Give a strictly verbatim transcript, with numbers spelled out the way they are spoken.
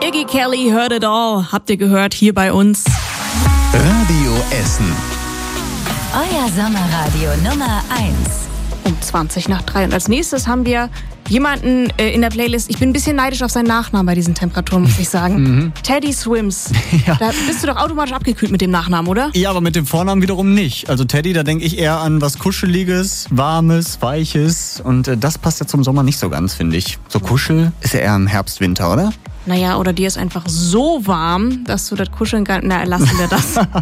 Iggy Kelly, Heard It All, habt ihr gehört, hier bei uns. Radio Essen. Euer Sommerradio Nummer eins. Um zwanzig nach drei. Und als nächstes haben wir jemanden äh, in der Playlist. Ich bin ein bisschen neidisch auf seinen Nachnamen bei diesen Temperaturen, muss ich sagen. Mhm. Teddy Swims. Ja. Da bist du doch automatisch abgekühlt mit dem Nachnamen, oder? Ja, aber mit dem Vornamen wiederum nicht. Also Teddy, da denke ich eher an was Kuscheliges, Warmes, Weiches. Und äh, das passt ja zum Sommer nicht so ganz, finde ich. So Kuschel ist ja eher im Herbst, Winter, oder? Naja, oder dir ist einfach so warm, dass du das Kuscheln gar nicht... Na, lassen wir das.